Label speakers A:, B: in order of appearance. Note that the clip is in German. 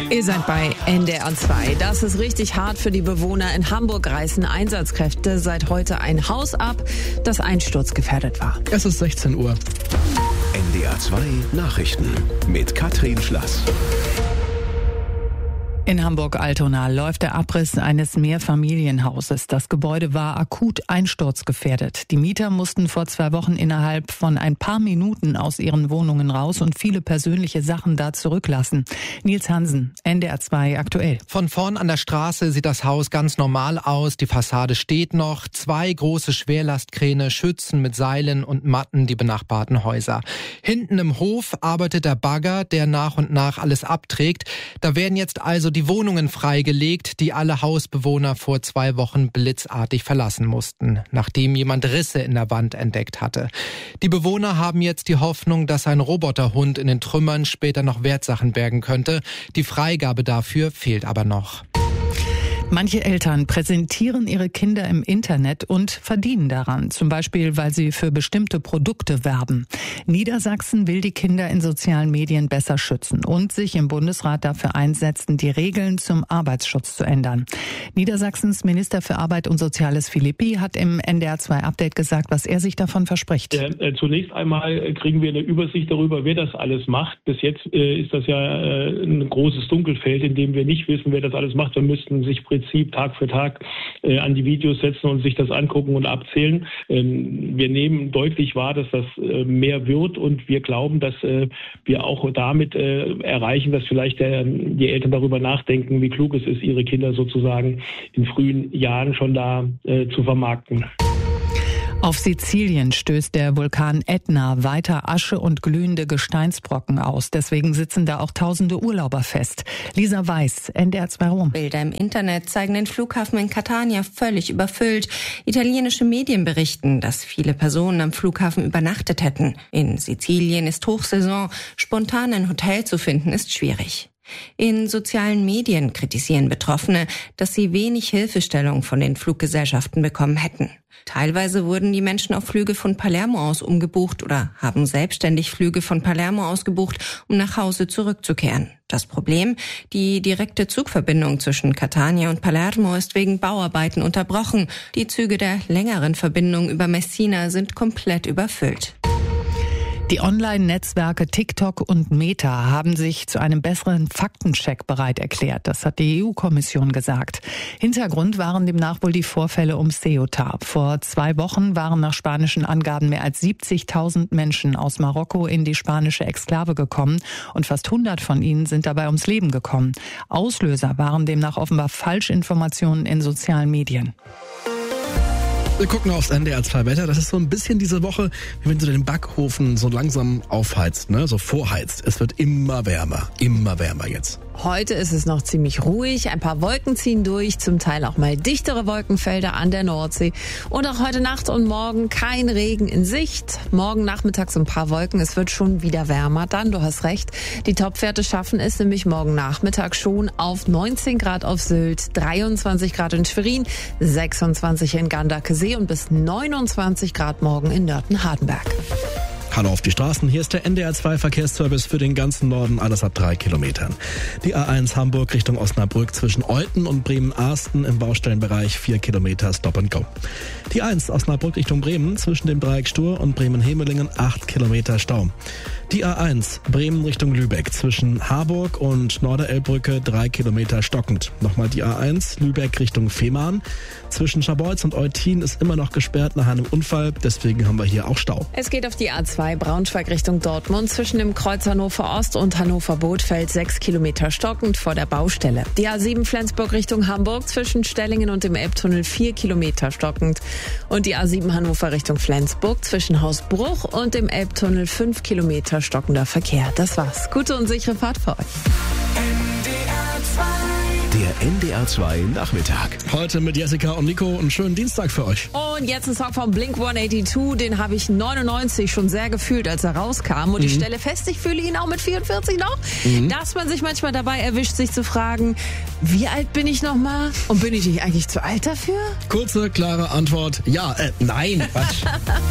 A: Ihr seid bei NDR 2. Das ist richtig hart für die Bewohner. In Hamburg reißen Einsatzkräfte seit heute ein Haus ab, das einsturzgefährdet war.
B: Es ist 16 Uhr.
C: NDR 2 Nachrichten mit Katrin Schlass.
D: In Hamburg-Altona läuft der Abriss eines Mehrfamilienhauses. Das Gebäude war akut einsturzgefährdet. Die Mieter mussten vor 2 Wochen innerhalb von ein paar Minuten aus ihren Wohnungen raus und viele persönliche Sachen da zurücklassen. Nils Hansen, NDR 2 aktuell.
B: Von vorn an der Straße sieht das Haus ganz normal aus. Die Fassade steht noch. 2 große Schwerlastkräne schützen mit Seilen und Matten die benachbarten Häuser. Hinten im Hof arbeitet der Bagger, der nach und nach alles abträgt. Da werden jetzt also die Wohnungen freigelegt, die alle Hausbewohner vor 2 Wochen blitzartig verlassen mussten, nachdem jemand Risse in der Wand entdeckt hatte. Die Bewohner haben jetzt die Hoffnung, dass ein Roboterhund in den Trümmern später noch Wertsachen bergen könnte. Die Freigabe dafür fehlt aber noch.
D: Manche Eltern präsentieren ihre Kinder im Internet und verdienen daran, zum Beispiel, weil sie für bestimmte Produkte werben. Niedersachsen will die Kinder in sozialen Medien besser schützen und sich im Bundesrat dafür einsetzen, die Regeln zum Arbeitsschutz zu ändern. Niedersachsens Minister für Arbeit und Soziales Philippi hat im NDR 2 Update gesagt, was er sich davon verspricht.
E: Zunächst einmal kriegen wir eine Übersicht darüber, wer das alles macht. Bis jetzt ist das ja ein großes Dunkelfeld, in dem wir nicht wissen, wer das alles macht. Wir müssten sich Prinzip Tag für Tag an die Videos setzen und sich das angucken und abzählen. Wir nehmen deutlich wahr, dass das mehr wird und wir glauben, dass wir auch damit erreichen, dass vielleicht die Eltern darüber nachdenken, wie klug es ist, ihre Kinder sozusagen in frühen Jahren schon da zu vermarkten.
D: Auf Sizilien stößt der Vulkan Ätna weiter Asche und glühende Gesteinsbrocken aus. Deswegen sitzen da auch tausende Urlauber fest. Lisa Weiß, NDR 2 Rom.
F: Bilder im Internet zeigen den Flughafen in Catania völlig überfüllt. Italienische Medien berichten, dass viele Personen am Flughafen übernachtet hätten. In Sizilien ist Hochsaison. Spontan ein Hotel zu finden ist schwierig. In sozialen Medien kritisieren Betroffene, dass sie wenig Hilfestellung von den Fluggesellschaften bekommen hätten. Teilweise wurden die Menschen auf Flüge von Palermo aus umgebucht oder haben selbstständig Flüge von Palermo aus gebucht, um nach Hause zurückzukehren. Das Problem? Die direkte Zugverbindung zwischen Catania und Palermo ist wegen Bauarbeiten unterbrochen. Die Züge der längeren Verbindung über Messina sind komplett überfüllt.
D: Die Online-Netzwerke TikTok und Meta haben sich zu einem besseren Faktencheck bereit erklärt. Das hat die EU-Kommission gesagt. Hintergrund waren demnach wohl die Vorfälle um Ceuta. Vor 2 Wochen waren nach spanischen Angaben mehr als 70.000 Menschen aus Marokko in die spanische Exklave gekommen und fast 100 von ihnen sind dabei ums Leben gekommen. Auslöser waren demnach offenbar Falschinformationen in sozialen Medien.
B: Wir gucken aufs NDR 2 Wetter. Das ist so ein bisschen diese Woche, wie wenn du den Backofen so langsam aufheizt, ne? So vorheizt. Es wird immer wärmer jetzt.
A: Heute ist es noch ziemlich ruhig, ein paar Wolken ziehen durch, zum Teil auch mal dichtere Wolkenfelder an der Nordsee. Und auch heute Nacht und morgen kein Regen in Sicht. Morgen Nachmittag so ein paar Wolken, es wird schon wieder wärmer dann, du hast recht. Die Topwerte schaffen es nämlich morgen Nachmittag schon auf 19 Grad auf Sylt, 23 Grad in Schwerin, 26 in Gandakesee und bis 29 Grad morgen in Nörten-Hardenberg.
B: Hallo auf die Straßen, hier ist der NDR 2 Verkehrsservice für den ganzen Norden, alles ab 3 Kilometern. Die A1 Hamburg Richtung Osnabrück zwischen Olten und Bremen-Arsten im Baustellenbereich 4 Kilometer Stop and Go. Die 1 Osnabrück Richtung Bremen zwischen dem Dreieck Stur und Bremen-Hemelingen 8 Kilometer Stau. Die A1 Bremen Richtung Lübeck zwischen Harburg und Norderelbbrücke 3 Kilometer stockend. Nochmal die A1 Lübeck Richtung Fehmarn. Zwischen Scharbeutz und Eutin ist immer noch gesperrt nach einem Unfall, deswegen haben wir hier auch Stau.
A: Es geht auf die A2 Braunschweig Richtung Dortmund zwischen dem Kreuz Hannover Ost und Hannover Bothfeld 6 Kilometer stockend vor der Baustelle. Die A7 Flensburg Richtung Hamburg zwischen Stellingen und dem Elbtunnel 4 Kilometer stockend. Und die A7 Hannover Richtung Flensburg zwischen Hausbruch und dem Elbtunnel 5 Kilometer stockender Verkehr. Das war's. Gute und sichere Fahrt für euch.
C: Der NDR 2 Nachmittag.
B: Heute mit Jessica und Nico einen schönen Dienstag für euch.
A: Und jetzt ein Song von Blink-182, den habe ich 99 schon sehr gefühlt, als er rauskam. Und ich stelle fest, ich fühle ihn auch mit 44 noch. Dass man sich manchmal dabei erwischt, sich zu fragen, wie alt bin ich nochmal? Und bin ich nicht eigentlich zu alt dafür?
B: Kurze, klare Antwort, ja, nein, Quatsch.